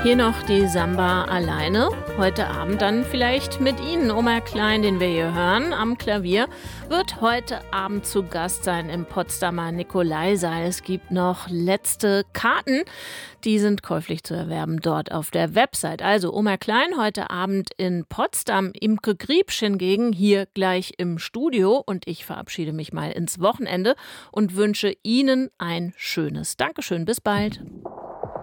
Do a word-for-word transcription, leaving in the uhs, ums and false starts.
Hier noch die Samba alleine. Heute Abend dann vielleicht mit Ihnen. Omer Klein, den wir hier hören, am Klavier, wird heute Abend zu Gast sein im Potsdamer Nikolaisaal. Es gibt noch letzte Karten. Die sind käuflich zu erwerben dort auf der Website. Also Omer Klein heute Abend in Potsdam. Imke Griebsch hingegen hier gleich im Studio. Und ich verabschiede mich mal ins Wochenende und wünsche Ihnen ein schönes Dankeschön. Bis bald.